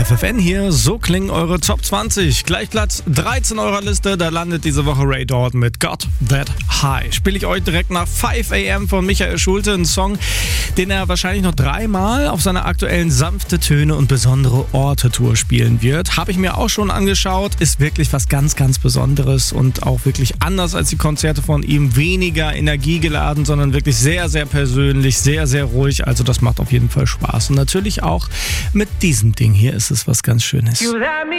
FFN hier, so klingen eure Top 20. Gleich Platz 13 eurer Liste, da landet diese Woche Ray Dalton mit Got That High. Spiele ich euch direkt nach 5 AM von Michael Schulte, ein Song, den er wahrscheinlich noch 3-mal auf seiner aktuellen sanfte Töne und besondere Orte-Tour spielen wird. Habe ich mir auch schon angeschaut, ist wirklich was ganz, ganz Besonderes und auch wirklich anders als die Konzerte von ihm. Weniger energiegeladen, sondern wirklich sehr, sehr persönlich, sehr, sehr ruhig. Also das macht auf jeden Fall Spaß. Und natürlich auch mit diesem Ding hier ist es was ganz Schönes.